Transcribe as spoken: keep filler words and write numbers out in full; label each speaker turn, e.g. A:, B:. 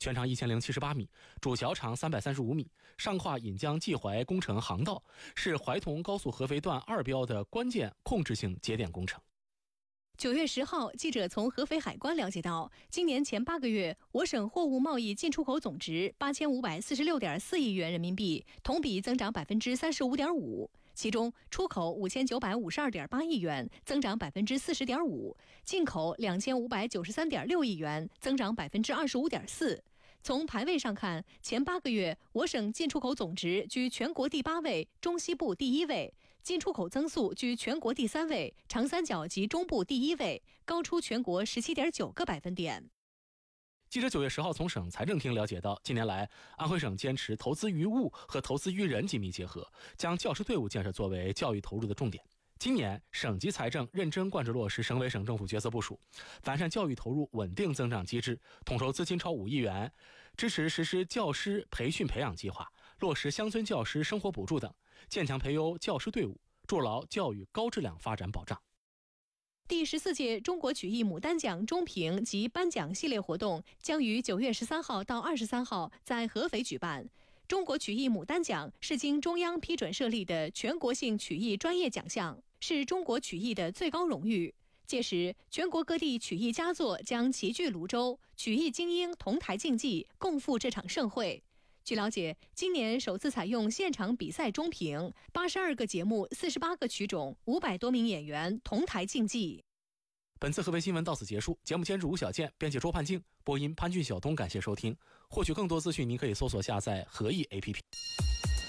A: 全长一千零七十八米，主桥长三百三十五米，上跨引江济淮工程航道，是怀同高速合肥段二标的关键控制性节点工程。
B: 九月十号，记者从合肥海关了解到，今年前八个月，我省货物贸易进出口总值八千五百四十六点四亿元人民币，同比增长百分之三十五点五。其中，出口五千九百五十二点八亿元，增长百分之四十点五；进口两千五百九十三点六亿元，增长百分之二十五点四。从排位上看，前八个月我省进出口总值居全国第八位，中西部第一位；进出口增速居全国第三位，长三角及中部第一位，高出全国十七点九个百分点。
A: 记者九月十号从省财政厅了解到，近年来安徽省坚持投资于物和投资于人紧密结合，将教师队伍建设作为教育投入的重点。今年省级财政认真贯彻落实省委省政府决策部署，完善教育投入稳定增长机制，统筹资金超五亿元，支持实施教师培训培养计划，落实乡村教师生活补助等，坚强培优教师队伍，筑牢教育高质量发展保障。
B: 第十四届中国曲艺牡丹奖中评及颁奖系列活动将于九月十三号到二十三号在合肥举办。中国曲艺牡丹奖是经中央批准设立的全国性曲艺专业奖项，是中国曲艺的最高荣誉。届时，全国各地曲艺佳作将齐聚泸州，曲艺精英同台竞技，共赴这场盛会。据了解，今年首次采用现场比赛中评，八十二个节目，四十八个曲种，五百多名演员同台竞技。
A: 本次合肥新闻到此结束，节目监制吴小健，编辑周盼静，播音潘俊晓东，感谢收听。获取更多资讯，您可以搜索下载合艺 A P P。